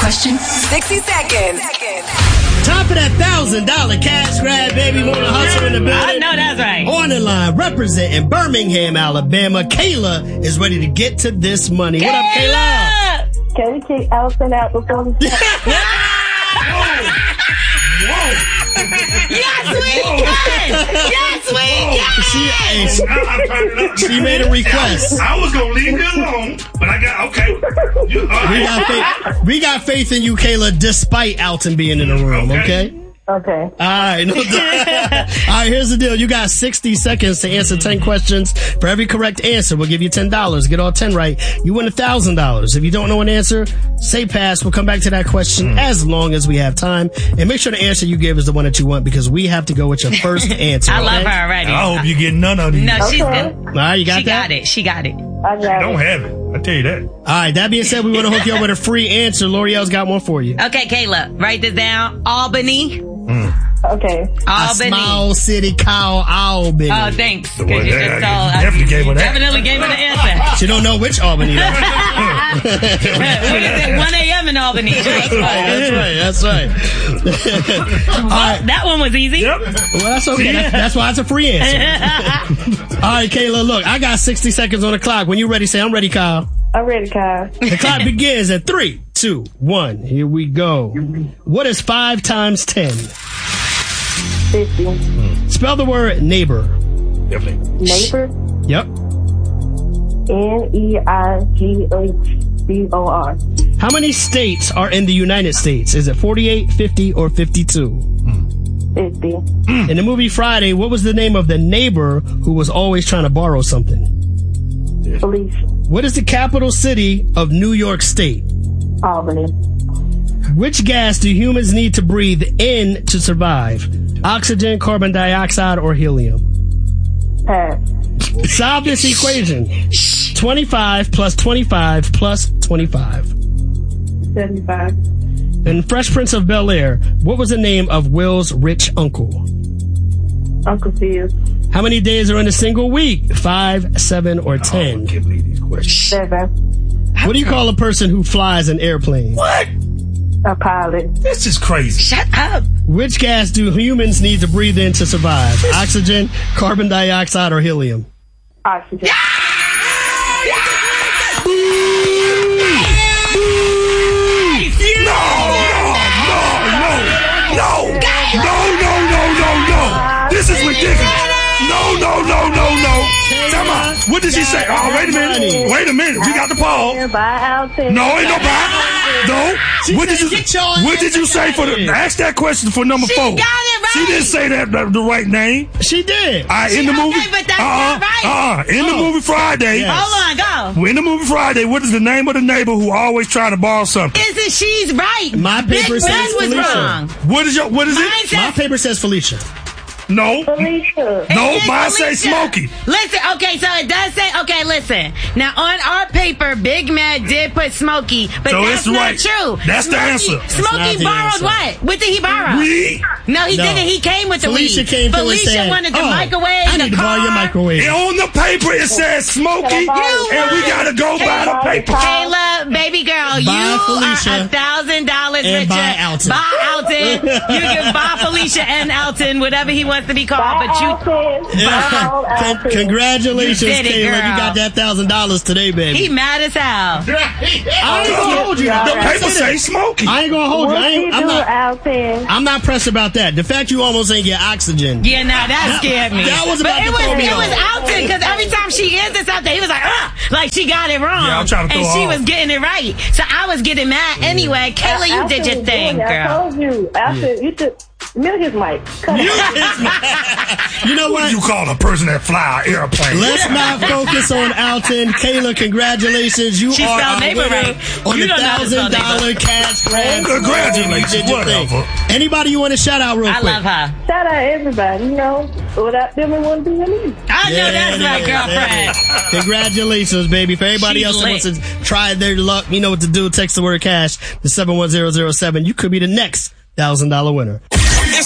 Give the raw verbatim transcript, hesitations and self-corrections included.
question? sixty seconds. Time for that thousand dollar cash grab, baby. Mona Hustle in the building. I know that's right. On the line, representing Birmingham, Alabama, Kayla is ready to get to this money. What up, Kayla? Can we kick Allison out before we start? Whoa. Yes, we can. Yes, we can. She, she, she made a request. I, I was going to leave you alone, but I got, okay. You, all right. We got faith, we got faith in you, Kayla, despite Alton being in the room, okay? Okay. Okay. All right. No, all right, here's the deal. You got sixty seconds to answer ten questions. For every correct answer, we'll give you ten dollars. Get all ten right, you win one thousand dollars. If you don't know an answer, say pass. We'll come back to that question mm. as long as we have time. And make sure the answer you give is the one that you want, because we have to go with your first answer. I okay? love her already. I hope you get none of these. No, she's Okay. good. All right, you got She that? got it. She got it. I got Don't it. have it. I tell you that. All right, that being said, we want to hook you up with a free answer. L'Oreal's got one for you. Okay, Kayla, write this down. Albany. Mm. Okay. A Albany. small city called Albany. Oh, thanks. The Because one you that- just I told. definitely gave her that. Definitely gave her the answer. She don't know which Albany. though. What is it? one a.m. in Albany. That's right. That's right. All right. That one was easy. Yep. Well, that's okay. That's, that's why it's a free answer. All right, Kayla, look, I got sixty seconds on the clock. When you're ready, say, I'm ready, Kyle. I'm ready, Kyle. The clock begins at three, two, one. Here we go. What is five times ten? fifty. Spell the word neighbor. Definitely. Neighbor. Yep. N E I G H B O R. How many states are in the United States? Is it forty-eight, fifty, or fifty-two? fifty. In the movie Friday, what was the name of the neighbor who was always trying to borrow something? Felicia. What is the capital city of New York State? Albany. Which gas do humans need to breathe in to survive? Oxygen, carbon dioxide, or helium? Pass. Solve this equation. twenty-five plus twenty-five plus twenty-five. seventy-five. In Fresh Prince of Bel-Air, what was the name of Will's rich uncle? Uncle Phil. How many days are in a single week? Five, seven, or I ten? can't believe these questions. Seven. What do you call a person who flies an airplane? What? A pilot. This is crazy. Shut up. Which gas do humans need to breathe in to survive? Oxygen, carbon dioxide, or helium? Oxygen. No, no, no, no, no, no. This is ridiculous. No, no, no, no, no. Come on. What did she say? Oh, wait a minute. Wait a minute. We got the pause. Bye, Alton. No, ain't no bye. No. What did you What did you say for the? Ask that question for number She four. got it right. She didn't say that the, the right name. She did. All right, in the Okay, movie. but that's uh-uh, not right. Uh-uh. In the Oh. movie Friday. Yes. Hold on, go. In the movie Friday, what is the name of the neighbor who always trying to borrow something? Isn't she's right? My paper Big says Ben was Felicia. wrong. What is your? What is Mine it? My says paper says Felicia. No. Felicia. No, It is mine say Felicia. Smokey. Listen, okay, so it does say, okay, listen. Now, on our paper, Big Mac did put Smokey, but So that's it's not right. true. That's the Smokey, answer. That's not Smokey the borrowed answer. what? What did he borrow? We. No, he No. didn't. He came with the Felicia weed. came through and Felicia said, wanted the oh, microwave, I the need to car. borrow your microwave. And on the paper it says Smokey, You and we gotta go by the paper. Kayla, baby girl, Buy you Felicia are a thousand dollars and richer. buy Alton. Buy Alton. You can buy Felicia and Alton, whatever he wants to be called. Bye, but you, Alton. Bye, Con- Alton. Congratulations, You did it, Kayla. You girl. got that thousand dollars today, baby. he mad as hell. I ain't gonna hold you. The The Don't paper say say that. Smokey. I ain't gonna hold you. I What ain't, you I'm do, not. Alton? I'm not pressed about that. The fact you almost ain't get oxygen. Yeah, nah, that scared me. that was but about it to was throw me it off. was Alton because every time she answered something, he was like, ah, like she got it wrong. Yeah, I'm trying to throw and she her was off. getting it right. So I was getting mad anyway. Kayla, you did your thing, I girl. told you. Alton, you should mute his mic. Cut You, it. you know What what? do you call a person that fly an airplane? Let's not focus on Alton. Kayla, congratulations. You She are spelled our neighbor winner right. on You the don't know how to spell thousand dollar neighbor. cash grab. Congratulations. You did your thing. Whatever. Anybody you want to shout out real I quick? love her. Shout out everybody. You know, without them, it wouldn't be me. I know Yeah, that's yeah, my yeah. girlfriend. Congratulations, baby. For everybody She's else lit. who wants to try their luck, you know what to do. Text the word cash to seven one zero zero seven. You could be the next thousand dollar winner.